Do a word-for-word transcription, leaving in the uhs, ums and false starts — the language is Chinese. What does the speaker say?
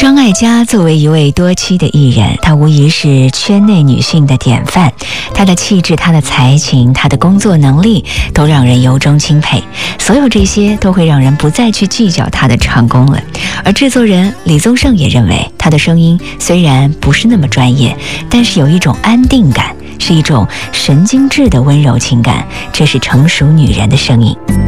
张艾嘉作为一位多栖的艺人，她无疑是圈内女性的典范。她的气质、她的才情、她的工作能力都让人由衷钦佩。所有这些都会让人不再去计较她的唱功了。而制作人李宗盛也认为，她的声音虽然不是那么专业，但是有一种安定感，是一种神经质的温柔情感，这是成熟女人的声音。